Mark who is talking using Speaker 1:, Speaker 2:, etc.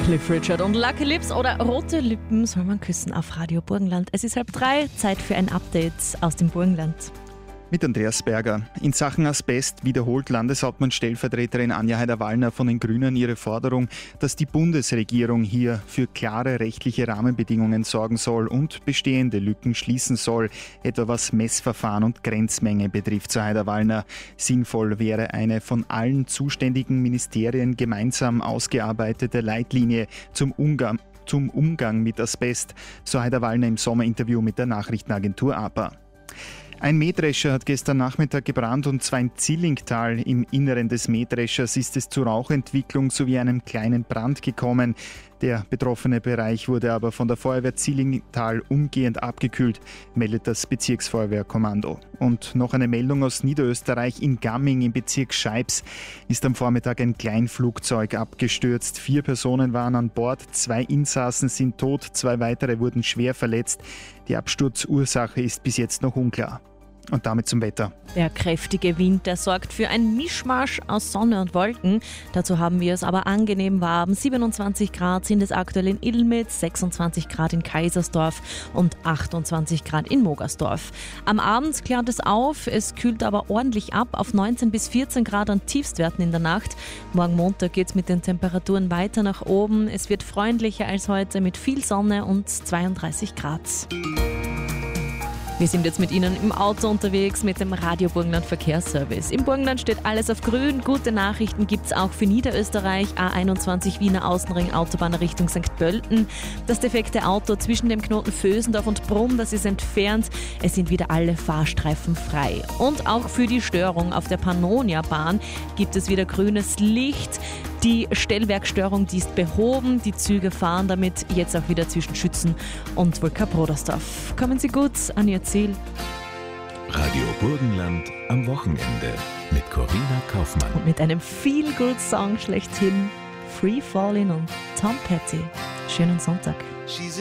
Speaker 1: Cliff Richard und Lucky Lips oder Rote Lippen soll man küssen auf Radio Burgenland. Es ist 2:30, Zeit für ein Update aus dem Burgenland.
Speaker 2: Mit Andreas Berger. In Sachen Asbest wiederholt Landeshauptmann-Stellvertreterin Anja Haider-Wallner von den Grünen ihre Forderung, dass die Bundesregierung hier für klare rechtliche Rahmenbedingungen sorgen soll und bestehende Lücken schließen soll, etwa was Messverfahren und Grenzmenge betrifft, so Haider-Wallner. Sinnvoll wäre eine von allen zuständigen Ministerien gemeinsam ausgearbeitete Leitlinie zum Umgang mit Asbest, so Haider-Wallner im Sommerinterview mit der Nachrichtenagentur APA. Ein Mähdrescher hat gestern Nachmittag gebrannt und zwar in Zillingtal. Im Inneren des Mähdreschers ist es zu Rauchentwicklung sowie einem kleinen Brand gekommen. Der betroffene Bereich wurde aber von der Feuerwehr Zillingtal umgehend abgekühlt, meldet das Bezirksfeuerwehrkommando. Und noch eine Meldung aus Niederösterreich. In Gamming im Bezirk Scheibs ist am Vormittag ein Kleinflugzeug abgestürzt. 4 Personen waren an Bord, 2 Insassen sind tot, 2 weitere wurden schwer verletzt. Die Absturzursache ist bis jetzt noch unklar. Und damit zum Wetter.
Speaker 1: Der kräftige Wind, der sorgt für ein Mischmasch aus Sonne und Wolken. Dazu haben wir es aber angenehm warm. 27 Grad sind es aktuell in Illmitz, 26 Grad in Kaisersdorf und 28 Grad in Mogersdorf. Am Abend klärt es auf, es kühlt aber ordentlich ab auf 19 bis 14 Grad an Tiefstwerten in der Nacht. Morgen Montag geht es mit den Temperaturen weiter nach oben. Es wird freundlicher als heute mit viel Sonne und 32 Grad. Wir sind jetzt mit Ihnen im Auto unterwegs mit dem Radio Burgenland Verkehrsservice. Im Burgenland steht alles auf grün. Gute Nachrichten gibt es auch für Niederösterreich. A21 Wiener Außenring Autobahn Richtung St. Pölten. Das defekte Auto zwischen dem Knoten Vösendorf und Brumm, das ist entfernt. Es sind wieder alle Fahrstreifen frei. Und auch für die Störung auf der Pannonia-Bahn gibt es wieder grünes Licht. Die Stellwerkstörung, die ist behoben. Die Züge fahren damit jetzt auch wieder zwischen Schützen und Wulka-Brodersdorf. Kommen Sie gut an Ihr Ziel.
Speaker 3: Radio Burgenland am Wochenende mit Corinna Kaufmann.
Speaker 1: Und mit einem Feel-Good-Song schlechthin. Free Fallin' und Tom Petty. Schönen Sonntag.